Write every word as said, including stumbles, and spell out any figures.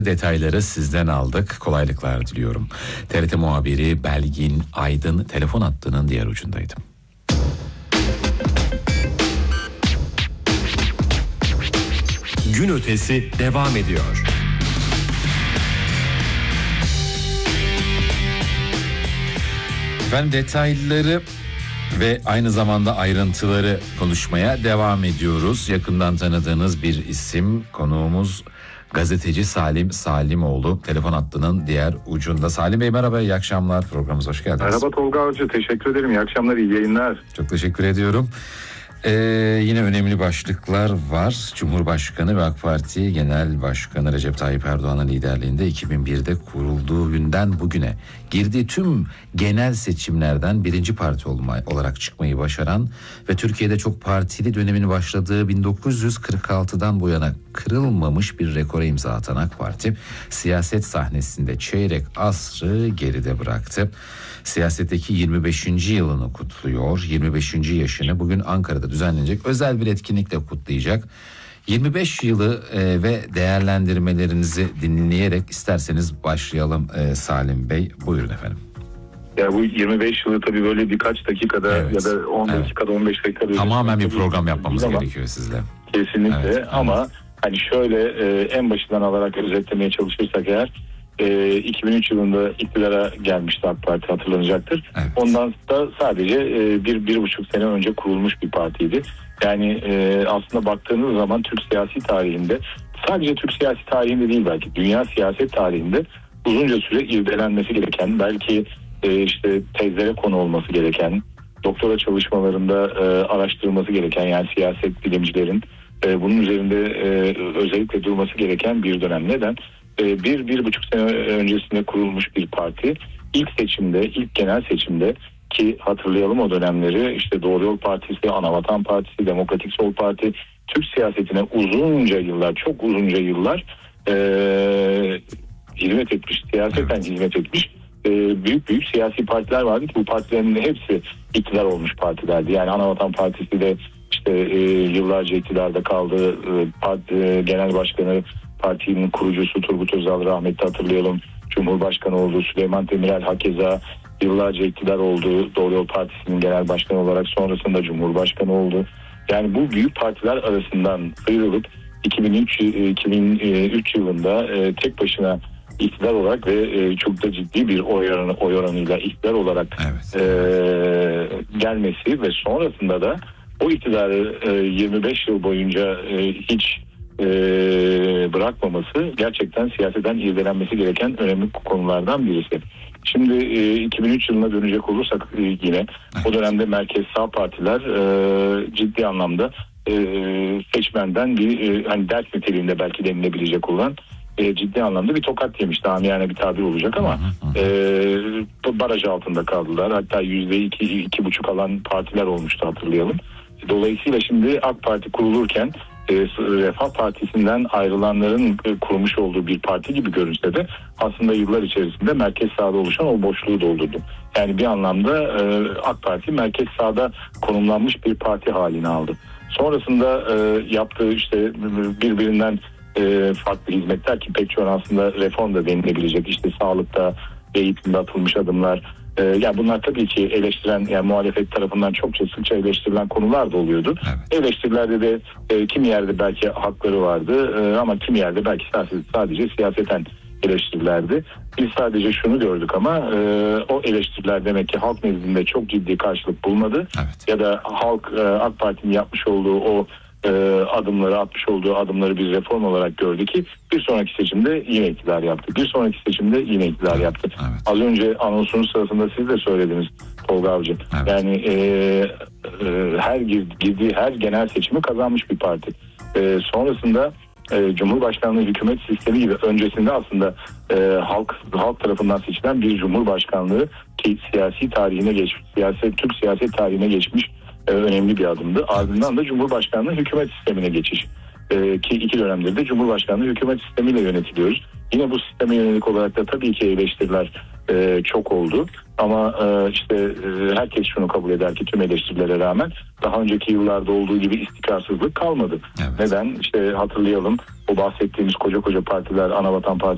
Detayları sizden aldık. Kolaylıklar diliyorum. T R T muhabiri Belgin Aydın telefon hattının diğer ucundaydı. Gün ötesi devam ediyor. Ben detayları ve aynı zamanda ayrıntıları konuşmaya devam ediyoruz. Yakından tanıdığınız bir isim, konuğumuz gazeteci Salim Salimoğlu telefon hattının diğer ucunda. Salim Bey merhaba, iyi akşamlar, programımıza hoş geldiniz. Merhaba Tolga Avcı, teşekkür ederim, iyi akşamlar, iyi yayınlar. Çok teşekkür ediyorum. Ee, yine önemli başlıklar var. Cumhurbaşkanı ve AK Parti Genel Başkanı Recep Tayyip Erdoğan'ın liderliğinde iki bin birde kurulduğu günden bugüne girdiği tüm genel seçimlerden birinci parti olma, olarak çıkmayı başaran ve Türkiye'de çok partili dönemin başladığı bin dokuz yüz kırk altıdan bu yana kırılmamış bir rekora imza atan AK Parti siyaset sahnesinde çeyrek asrı geride bıraktı. Siyasetteki yirmi beşinci yılını kutluyor. yirmi beşinci yaşını bugün Ankara'da düzenlenecek özel bir etkinlikle kutlayacak. yirmi beş yılı e, ve değerlendirmelerinizi dinleyerek isterseniz başlayalım e, Salim Bey. Buyurun efendim. Ya bu yirmi beş yılı tabii böyle birkaç dakikada evet, ya da on evet. dakikada on beş dakikada tamamen bir program yapmamız gerekiyor sizle. Kesinlikle evet, ama evet. hani şöyle e, en başından alarak özetlemeye çalışırsak eğer e, iki bin üç yılında iktidara gelmişti AK Parti, hatırlanacaktır. Evet. Ondan da sadece e, bir, bir buçuk sene önce kurulmuş bir partiydi. Yani e, aslında baktığınız zaman Türk siyasi tarihinde, sadece Türk siyasi tarihinde değil belki dünya siyaset tarihinde uzunca süre irdelenmesi gereken, belki e, işte tezlere konu olması gereken, doktora çalışmalarında e, araştırılması gereken, yani siyaset bilimcilerin e, bunun üzerinde e, özellikle durması gereken bir dönem. Neden? E, bir, bir buçuk sene öncesinde kurulmuş bir parti ilk seçimde, ilk genel seçimde, ki hatırlayalım o dönemleri, işte Doğru Yol Partisi, Anavatan Partisi, Demokratik Sol Parti, Türk siyasetine uzunca yıllar, çok uzunca yıllar e, hizmet etmiş, siyaseten evet. hizmet etmiş e, büyük büyük siyasi partiler vardı ki bu partilerin hepsi iktidar olmuş partilerdi. Yani Anavatan Partisi de işte e, yıllarca iktidarda kaldı. E, parti, e, genel başkanı, partinin kurucusu Turgut Özal rahmetli, hatırlayalım. Cumhurbaşkanı oldu. Süleyman Demirel hakeza yıllarca iktidar oldu. Doğru Yol Partisi'nin genel başkanı olarak, sonrasında Cumhurbaşkanı oldu. Yani bu büyük partiler arasından sıyrılıp iki bin üç, iki bin üç yılında e, tek başına iktidar olarak ve e, çok da ciddi bir oy oranı, oy oranıyla iktidar olarak evet. e, gelmesi ve sonrasında da o iktidarı e, yirmi beş yıl boyunca e, hiç e, bırakmaması gerçekten siyaseten irdelenmesi gereken önemli konulardan birisi. Şimdi e, iki bin üç yılına dönecek olursak e, yine evet. o dönemde merkez sağ partiler e, ciddi anlamda e, seçmenden bir e, hani ders niteliğinde belki denilebilecek olan e, ciddi anlamda bir tokat yemiş. Amiyane bir tabir olacak ama e, baraj altında kaldılar. Hatta yüzde iki, iki buçuk alan partiler olmuştu, hatırlayalım. Dolayısıyla şimdi AK Parti kurulurken e, Refah Partisi'nden ayrılanların e, kurmuş olduğu bir parti gibi görünse de aslında yıllar içerisinde merkez sağda oluşan o boşluğu doldurdu. Yani bir anlamda e, AK Parti merkez sağda konumlanmış bir parti haline aldı. Sonrasında e, yaptığı işte birbirinden e, farklı hizmetler ki pek çoğu aslında reform da denilebilecek, işte sağlıkta, eğitimde atılmış adımlar. Ee, yani bunlar tabii ki eleştiren, yani muhalefet tarafından çokça sıkça eleştirilen konular da oluyordu. Evet. Eleştirilerde de e, kimi yerde belki hakları vardı e, ama kimi yerde belki sadece, sadece siyaseten eleştirilerdi. Biz sadece şunu gördük ama e, o eleştiriler demek ki halk nezdinde çok ciddi karşılık bulmadı. Evet. Ya da halk e, AK Parti'nin yapmış olduğu o e, adımları, atmış olduğu adımları bir reform olarak gördü ki bir sonraki seçimde yine iktidar yaptı. Bir sonraki seçimde yine iktidar evet. yaptı. Evet. Az önce anonsunun sırasında siz de söylediniz Tolga Avcı. Evet. Yani e, e, her girdiği her genel seçimi kazanmış bir parti. E, sonrasında e, Cumhurbaşkanlığı hükümet sistemi gibi öncesinde aslında e, halk halk tarafından seçilen bir Cumhurbaşkanlığı ki siyasi tarihine geçmiş, siyaset Türk siyaset tarihine geçmiş e, önemli bir adımdı. Ardından da Cumhurbaşkanlığı hükümet sistemine geçiş. Ee, ki iki dönemdir de Cumhurbaşkanlığı hükümet sistemiyle yönetiliyoruz. Yine bu sisteme yönelik olarak da tabii ki eleştiriler e, çok oldu. Ama e, işte e, herkes şunu kabul eder ki tüm eleştirilere rağmen daha önceki yıllarda olduğu gibi istikrarsızlık kalmadı. Evet. Neden? İşte hatırlayalım, o bahsettiğimiz koca koca partiler, Anavatan Partisi,